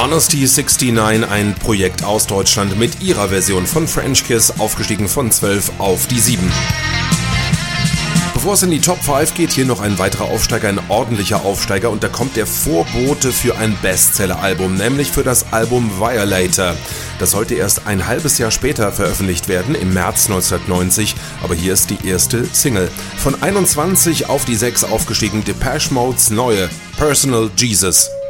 Honesty 69, ein Projekt aus Deutschland mit ihrer Version von French Kiss, aufgestiegen von 12 auf die 7. Bevor es in die Top 5 geht, hier noch ein weiterer Aufsteiger, ein ordentlicher Aufsteiger, und da kommt der Vorbote für ein Bestseller-Album, nämlich für das Album Violator. Das sollte erst ein halbes Jahr später veröffentlicht werden, im März 1990, aber hier ist die erste Single. Von 21 auf die 6 aufgestiegen, Depeche Modes neue Personal Jesus.